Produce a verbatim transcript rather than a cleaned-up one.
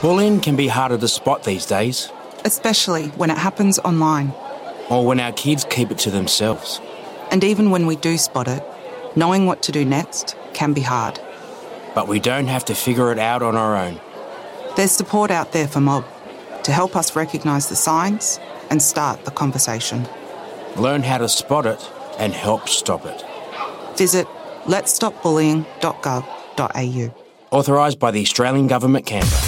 Bullying can be harder to spot these days. Especially when it happens online. Or when our kids keep it to themselves. And even when we do spot it, knowing what to do next can be hard. But we don't have to figure it out on our own. There's support out there for Mob to help us recognise the signs and start the conversation. Learn how to spot it and help stop it. Visit lets stop bullying dot gov dot a u. Authorised by the Australian Government, Canberra.